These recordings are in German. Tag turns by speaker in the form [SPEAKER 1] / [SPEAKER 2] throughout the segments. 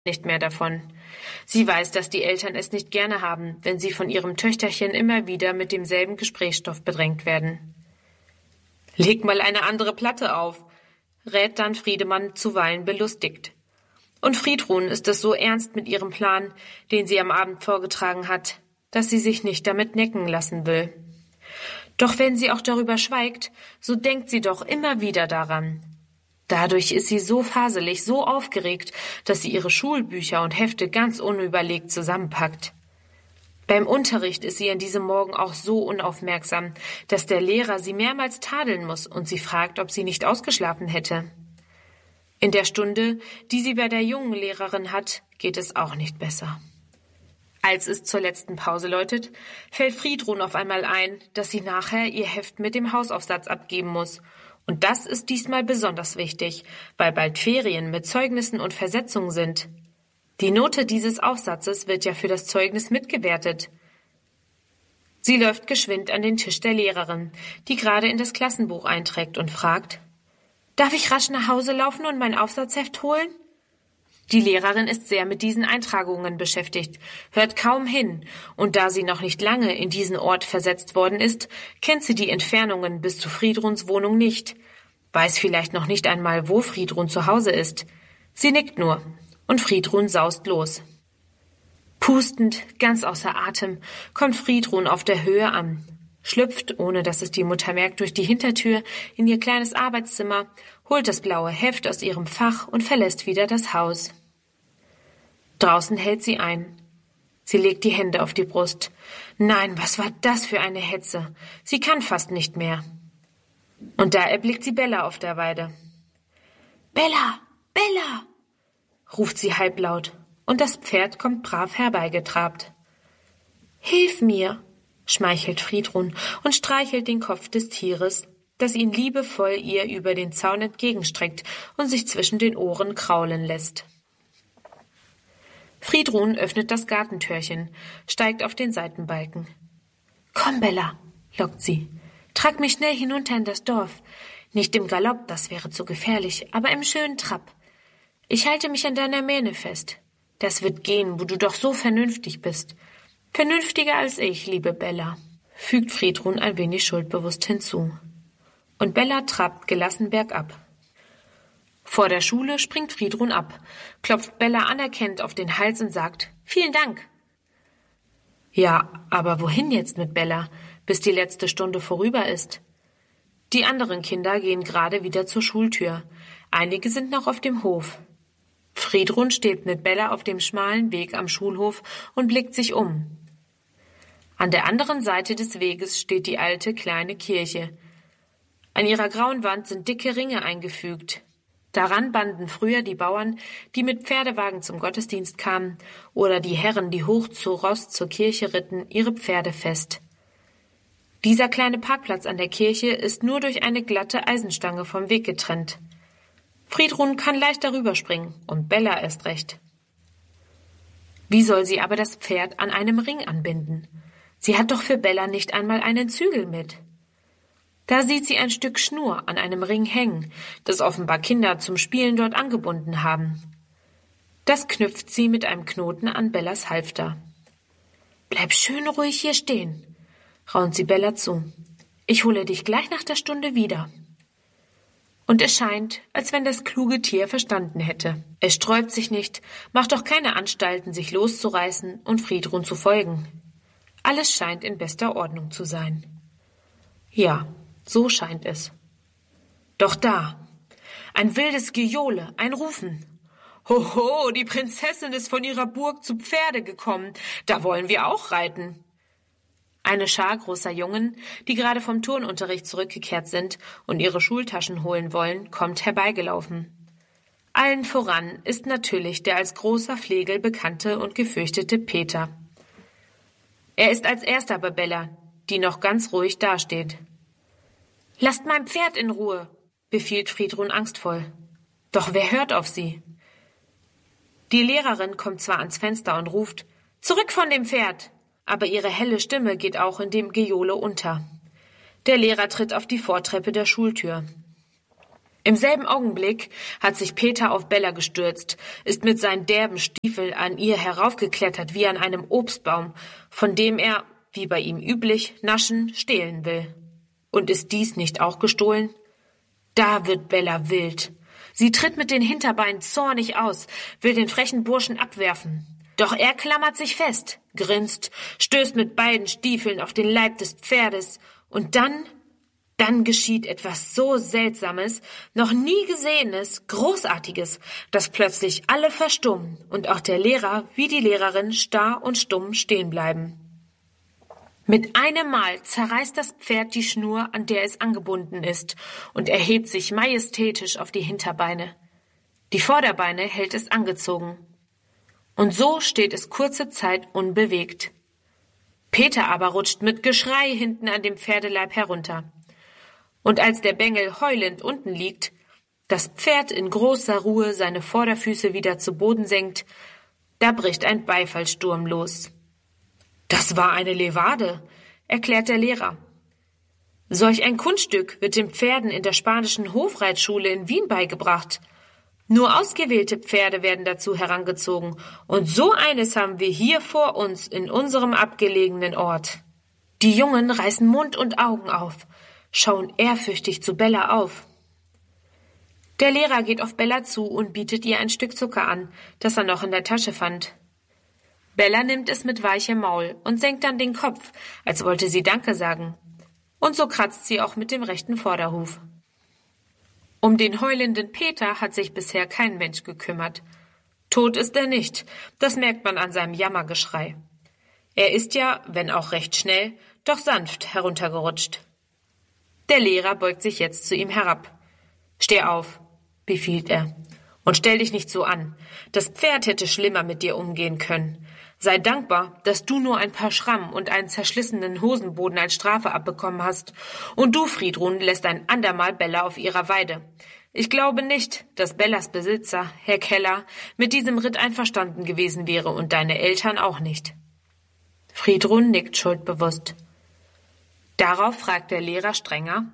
[SPEAKER 1] nicht mehr davon. Sie weiß, dass die Eltern es nicht gerne haben, wenn sie von ihrem Töchterchen immer wieder mit demselben Gesprächsstoff bedrängt werden. »Leg mal eine andere Platte auf«, rät dann Friedemann zuweilen belustigt. Und Friedrun ist es so ernst mit ihrem Plan, den sie am Abend vorgetragen hat, dass sie sich nicht damit necken lassen will. Doch wenn sie auch darüber schweigt, so denkt sie doch immer wieder daran. Dadurch ist sie so faselig, so aufgeregt, dass sie ihre Schulbücher und Hefte ganz unüberlegt zusammenpackt. Beim Unterricht ist sie an diesem Morgen auch so unaufmerksam, dass der Lehrer sie mehrmals tadeln muss und sie fragt, ob sie nicht ausgeschlafen hätte. In der Stunde, die sie bei der jungen Lehrerin hat, geht es auch nicht besser. Als es zur letzten Pause läutet, fällt Friedrun auf einmal ein, dass sie nachher ihr Heft mit dem Hausaufsatz abgeben muss. Und das ist diesmal besonders wichtig, weil bald Ferien mit Zeugnissen und Versetzungen sind. Die Note dieses Aufsatzes wird ja für das Zeugnis mitgewertet. Sie läuft geschwind an den Tisch der Lehrerin, die gerade in das Klassenbuch einträgt und fragt: »Darf ich rasch nach Hause laufen und mein Aufsatzheft holen?« Die Lehrerin ist sehr mit diesen Eintragungen beschäftigt, hört kaum hin, und da sie noch nicht lange in diesen Ort versetzt worden ist, kennt sie die Entfernungen bis zu Friedruns Wohnung nicht, weiß vielleicht noch nicht einmal, wo Friedrun zu Hause ist. Sie nickt nur, und Friedrun saust los. Pustend, ganz außer Atem, kommt Friedrun auf der Höhe an, schlüpft, ohne dass es die Mutter merkt, durch die Hintertür in ihr kleines Arbeitszimmer, holt das blaue Heft aus ihrem Fach und verlässt wieder das Haus. Draußen hält sie ein. Sie legt die Hände auf die Brust. Nein, was war das für eine Hetze? Sie kann fast nicht mehr. Und da erblickt sie Bella auf der Weide. »Bella, Bella«, ruft sie halblaut, und das Pferd kommt brav herbeigetrabt. »Hilf mir«, schmeichelt Friedrun und streichelt den Kopf des Tieres, das ihn liebevoll ihr über den Zaun entgegenstreckt und sich zwischen den Ohren kraulen lässt. Friedrun öffnet das Gartentürchen, steigt auf den Seitenbalken. »Komm, Bella«, lockt sie, »trag mich schnell hinunter in das Dorf. Nicht im Galopp, das wäre zu gefährlich, aber im schönen Trab. Ich halte mich an deiner Mähne fest. Das wird gehen, wo du doch so vernünftig bist. Vernünftiger als ich, liebe Bella«, fügt Friedrun ein wenig schuldbewusst hinzu. Und Bella trabt gelassen bergab. Vor der Schule springt Friedrun ab, klopft Bella anerkennend auf den Hals und sagt: »Vielen Dank.« Ja, aber wohin jetzt mit Bella, bis die letzte Stunde vorüber ist? Die anderen Kinder gehen gerade wieder zur Schultür. Einige sind noch auf dem Hof. Friedrun steht mit Bella auf dem schmalen Weg am Schulhof und blickt sich um. An der anderen Seite des Weges steht die alte, kleine Kirche. An ihrer grauen Wand sind dicke Ringe eingefügt. Daran banden früher die Bauern, die mit Pferdewagen zum Gottesdienst kamen, oder die Herren, die hoch zu Ross zur Kirche ritten, ihre Pferde fest. Dieser kleine Parkplatz an der Kirche ist nur durch eine glatte Eisenstange vom Weg getrennt. Friedrun kann leicht darüber springen und Bella erst recht. Wie soll sie aber das Pferd an einem Ring anbinden? Sie hat doch für Bella nicht einmal einen Zügel mit. Da sieht sie ein Stück Schnur an einem Ring hängen, das offenbar Kinder zum Spielen dort angebunden haben. Das knüpft sie mit einem Knoten an Bellas Halfter. »Bleib schön ruhig hier stehen«, raunt sie Bella zu. »Ich hole dich gleich nach der Stunde wieder.« Und es scheint, als wenn das kluge Tier verstanden hätte. Es sträubt sich nicht, macht auch keine Anstalten, sich loszureißen und Friedrun zu folgen. Alles scheint in bester Ordnung zu sein. Ja, so scheint es. Doch da, ein wildes Gejohle, ein Rufen. »Hoho, die Prinzessin ist von ihrer Burg zu Pferde gekommen, da wollen wir auch reiten.« Eine Schar großer Jungen, die gerade vom Turnunterricht zurückgekehrt sind und ihre Schultaschen holen wollen, kommt herbeigelaufen. Allen voran ist natürlich der als großer Flegel bekannte und gefürchtete Peter. Er ist als erster bei Bella, die noch ganz ruhig dasteht. »Lasst mein Pferd in Ruhe«, befiehlt Friedrun angstvoll. Doch wer hört auf sie? Die Lehrerin kommt zwar ans Fenster und ruft: »Zurück von dem Pferd!« Aber ihre helle Stimme geht auch in dem Gejohle unter. Der Lehrer tritt auf die Vortreppe der Schultür. Im selben Augenblick hat sich Peter auf Bella gestürzt, ist mit seinen derben Stiefeln an ihr heraufgeklettert wie an einem Obstbaum, von dem er, wie bei ihm üblich, naschen, stehlen will. Und ist dies nicht auch gestohlen? Da wird Bella wild. Sie tritt mit den Hinterbeinen zornig aus, will den frechen Burschen abwerfen. Doch er klammert sich fest, grinst, stößt mit beiden Stiefeln auf den Leib des Pferdes und dann geschieht etwas so Seltsames, noch nie Gesehenes, Großartiges, dass plötzlich alle verstummen und auch der Lehrer wie die Lehrerin starr und stumm stehen bleiben. Mit einem Mal zerreißt das Pferd die Schnur, an der es angebunden ist, und erhebt sich majestätisch auf die Hinterbeine. Die Vorderbeine hält es angezogen. Und so steht es kurze Zeit unbewegt. Peter aber rutscht mit Geschrei hinten an dem Pferdeleib herunter. Und als der Bengel heulend unten liegt, das Pferd in großer Ruhe seine Vorderfüße wieder zu Boden senkt, da bricht ein Beifallssturm los. »Das war eine Levade«, erklärt der Lehrer. »Solch ein Kunststück wird den Pferden in der spanischen Hofreitschule in Wien beigebracht. Nur ausgewählte Pferde werden dazu herangezogen, und so eines haben wir hier vor uns in unserem abgelegenen Ort.« Die Jungen reißen Mund und Augen auf, schauen ehrfürchtig zu Bella auf. Der Lehrer geht auf Bella zu und bietet ihr ein Stück Zucker an, das er noch in der Tasche fand. Bella nimmt es mit weichem Maul und senkt dann den Kopf, als wollte sie Danke sagen. Und so kratzt sie auch mit dem rechten Vorderhuf. Um den heulenden Peter hat sich bisher kein Mensch gekümmert. Tot ist er nicht, das merkt man an seinem Jammergeschrei. Er ist ja, wenn auch recht schnell, doch sanft heruntergerutscht. Der Lehrer beugt sich jetzt zu ihm herab. »Steh auf«, befiehlt er, »und stell dich nicht so an. Das Pferd hätte schlimmer mit dir umgehen können. Sei dankbar, dass du nur ein paar Schrammen und einen zerschlissenen Hosenboden als Strafe abbekommen hast. Und du, Friedrun, lässt ein andermal Bella auf ihrer Weide. Ich glaube nicht, dass Bellas Besitzer, Herr Keller, mit diesem Ritt einverstanden gewesen wäre und deine Eltern auch nicht.« Friedrun nickt schuldbewusst. Darauf fragt der Lehrer strenger: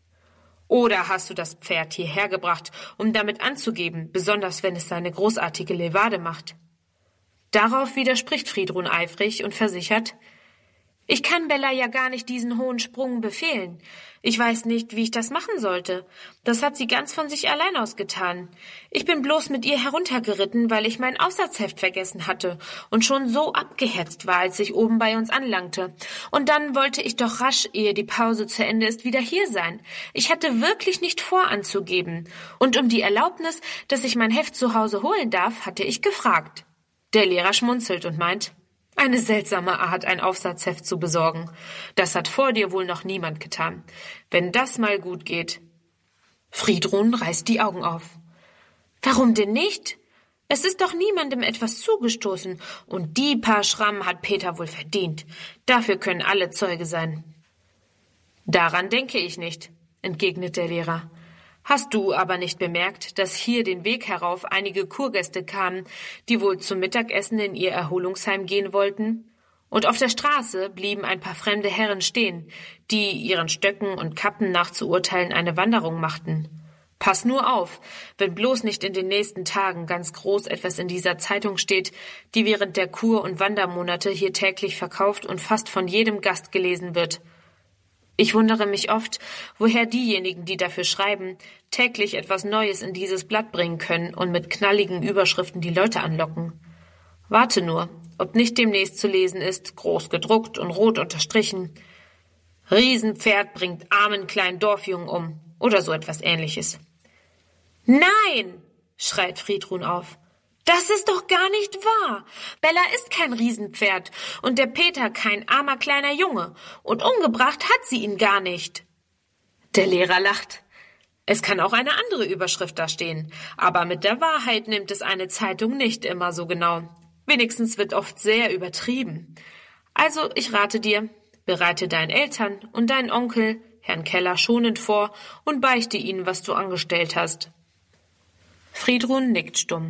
[SPEAKER 1] »Oder hast du das Pferd hierher gebracht, um damit anzugeben, besonders wenn es seine großartige Levade macht?« Darauf widerspricht Friedrun eifrig und versichert: »Ich kann Bella ja gar nicht diesen hohen Sprung befehlen. Ich weiß nicht, wie ich das machen sollte. Das hat sie ganz von sich allein aus getan. Ich bin bloß mit ihr heruntergeritten, weil ich mein Aufsatzheft vergessen hatte und schon so abgehetzt war, als ich oben bei uns anlangte. Und dann wollte ich doch rasch, ehe die Pause zu Ende ist, wieder hier sein. Ich hatte wirklich nicht vor, anzugeben. Und um die Erlaubnis, dass ich mein Heft zu Hause holen darf, hatte ich gefragt.« Der Lehrer schmunzelt und meint: »Eine seltsame Art, ein Aufsatzheft zu besorgen. Das hat vor dir wohl noch niemand getan. Wenn das mal gut geht.« Friedrun reißt die Augen auf. »Warum denn nicht? Es ist doch niemandem etwas zugestoßen, und die paar Schrammen hat Peter wohl verdient. Dafür können alle Zeuge sein.« »Daran denke ich nicht«, entgegnet der Lehrer. »Hast du aber nicht bemerkt, dass hier den Weg herauf einige Kurgäste kamen, die wohl zum Mittagessen in ihr Erholungsheim gehen wollten? Und auf der Straße blieben ein paar fremde Herren stehen, die ihren Stöcken und Kappen nach zu urteilen eine Wanderung machten. Pass nur auf, wenn bloß nicht in den nächsten Tagen ganz groß etwas in dieser Zeitung steht, die während der Kur- und Wandermonate hier täglich verkauft und fast von jedem Gast gelesen wird. Ich wundere mich oft, woher diejenigen, die dafür schreiben, täglich etwas Neues in dieses Blatt bringen können und mit knalligen Überschriften die Leute anlocken. Warte nur, ob nicht demnächst zu lesen ist, groß gedruckt und rot unterstrichen: »Riesenpferd bringt armen kleinen Dorfjungen um« oder so etwas Ähnliches. »Nein«, schreit Friedrun auf, »das ist doch gar nicht wahr. Bella ist kein Riesenpferd und der Peter kein armer kleiner Junge, und umgebracht hat sie ihn gar nicht.« Der Lehrer lacht. Es kann auch eine andere Überschrift da stehen, aber mit der Wahrheit nimmt es eine Zeitung nicht immer so genau. Wenigstens wird oft sehr übertrieben. Also ich rate dir, bereite deinen Eltern und deinen Onkel, Herrn Keller, schonend vor und beichte ihnen, was du angestellt hast.« Friedrun nickt stumm.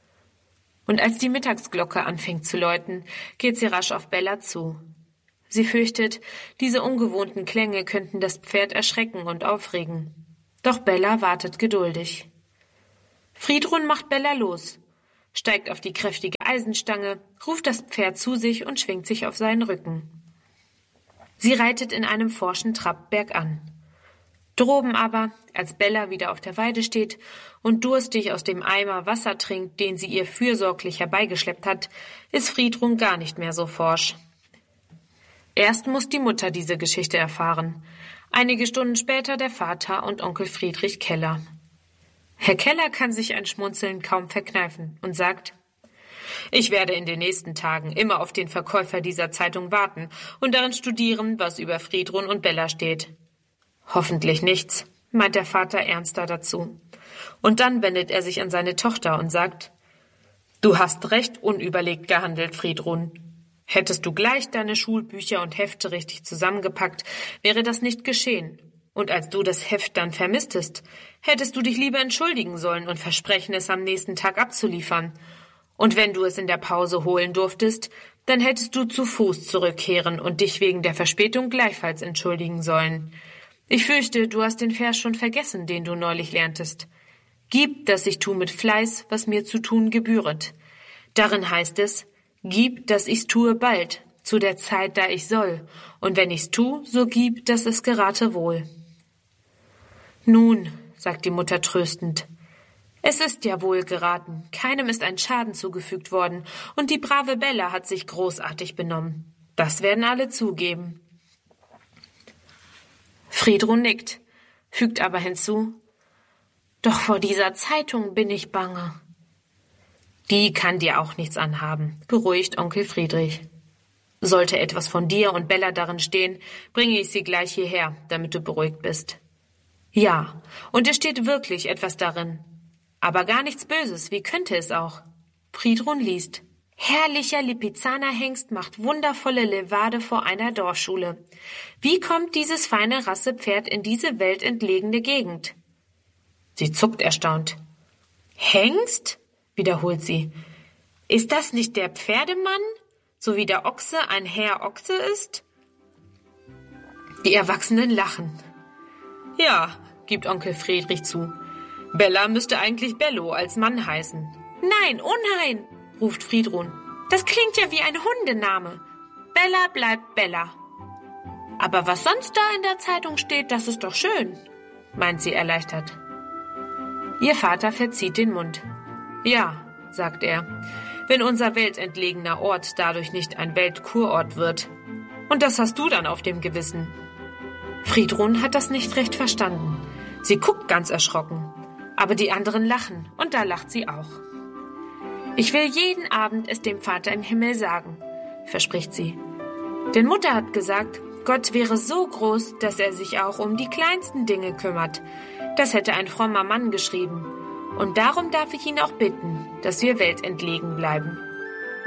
[SPEAKER 1] Und als die Mittagsglocke anfängt zu läuten, geht sie rasch auf Bella zu. Sie fürchtet, diese ungewohnten Klänge könnten das Pferd erschrecken und aufregen. Doch Bella wartet geduldig. Friedrun macht Bella los, steigt auf die kräftige Eisenstange, ruft das Pferd zu sich und schwingt sich auf seinen Rücken. Sie reitet in einem forschen Trab bergan. Droben aber, als Bella wieder auf der Weide steht und durstig aus dem Eimer Wasser trinkt, den sie ihr fürsorglich herbeigeschleppt hat, ist Friedrun gar nicht mehr so forsch. Erst muss die Mutter diese Geschichte erfahren, einige Stunden später der Vater und Onkel Friedrich Keller. Herr Keller kann sich ein Schmunzeln kaum verkneifen und sagt: Ich werde in den nächsten Tagen immer auf den Verkäufer dieser Zeitung warten und darin studieren, was über Friedrun und Bella steht. Hoffentlich nichts, meint der Vater ernster dazu. Und dann wendet er sich an seine Tochter und sagt: Du hast recht unüberlegt gehandelt, Friedrun. Hättest du gleich deine Schulbücher und Hefte richtig zusammengepackt, wäre das nicht geschehen. Und als du das Heft dann vermisstest, hättest du dich lieber entschuldigen sollen und versprechen, es am nächsten Tag abzuliefern. Und wenn du es in der Pause holen durftest, dann hättest du zu Fuß zurückkehren und dich wegen der Verspätung gleichfalls entschuldigen sollen. Ich fürchte, du hast den Vers schon vergessen, den du neulich lerntest. Gib, dass ich tu mit Fleiß, was mir zu tun gebühret. Darin heißt es: Gib, dass ich's tue bald, zu der Zeit, da ich soll, und wenn ich's tu, so gib, dass es gerate wohl. Nun, sagt die Mutter tröstend, es ist ja wohl geraten, keinem ist ein Schaden zugefügt worden, und die brave Bella hat sich großartig benommen. Das werden alle zugeben. Friedrun nickt, fügt aber hinzu: Doch vor dieser Zeitung bin ich bange. Die kann dir auch nichts anhaben, beruhigt Onkel Friedrich. Sollte etwas von dir und Bella darin stehen, bringe ich sie gleich hierher, damit du beruhigt bist. Ja, und es steht wirklich etwas darin. Aber gar nichts Böses, wie könnte es auch? Friedrun liest: Herrlicher Lipizzaner-Hengst macht wundervolle Levade vor einer Dorfschule. Wie kommt dieses feine Rassepferd in diese weltentlegene Gegend? Sie zuckt erstaunt. Hengst? Wiederholt sie. Ist das nicht der Pferdemann, so wie der Ochse ein Herr Ochse ist? Die Erwachsenen lachen. Ja, gibt Onkel Friedrich zu. Bella müsste eigentlich Bello als Mann heißen. Nein, Unhein, ruft Friedrun. Das klingt ja wie ein Hundename. Bella bleibt Bella. Aber was sonst da in der Zeitung steht, das ist doch schön, meint sie erleichtert. Ihr Vater verzieht den Mund. Ja, sagt er, wenn unser weltentlegener Ort dadurch nicht ein Weltkurort wird. Und das hast du dann auf dem Gewissen. Friedrun hat das nicht recht verstanden. Sie guckt ganz erschrocken. Aber die anderen lachen, und da lacht sie auch. Ich will jeden Abend es dem Vater im Himmel sagen, verspricht sie. Denn Mutter hat gesagt, Gott wäre so groß, dass er sich auch um die kleinsten Dinge kümmert. Das hätte ein frommer Mann geschrieben. Und darum darf ich ihn auch bitten, dass wir weltentlegen bleiben.